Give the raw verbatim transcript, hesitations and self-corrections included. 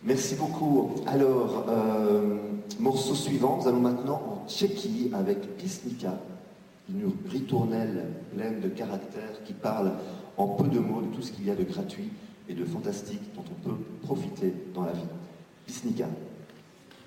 Merci beaucoup. Alors, euh, morceau suivant, nous allons maintenant en Tchéquie avec Písnica, une ritournelle pleine de caractère qui parle en peu de mots de tout ce qu'il y a de gratuit et de fantastique dont on peut profiter dans la vie. Písnica.